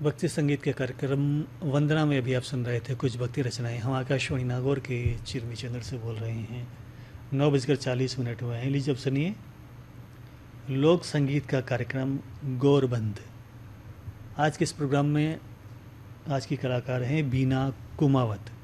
भक्ति संगीत के कार्यक्रम वंदना में अभी आप सुन रहे थे कुछ भक्ति रचनाएं। हम आकाशवाणी नागौर के चिरमी चैनल से बोल रहे हैं। 9:40 हुए हैं। लीजिए अब सुनिए लोक संगीत का कार्यक्रम गौरबंद। आज के इस प्रोग्राम में आज की कलाकार हैं बीना कुमावत।